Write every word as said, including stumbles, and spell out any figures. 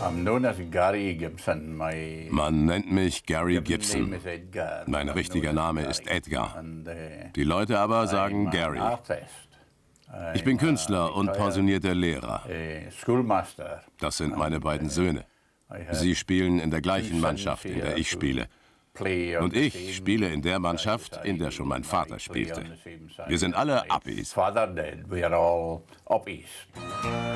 Man nennt mich Gary Gibson. Mein richtiger Name ist Edgar. Die Leute aber sagen Gary. Ich bin Künstler und pensionierter Lehrer. Das sind meine beiden Söhne. Sie spielen in der gleichen Mannschaft, in der ich spiele. Und ich spiele in der Mannschaft, in der schon mein Vater spielte. Wir sind alle Uppies.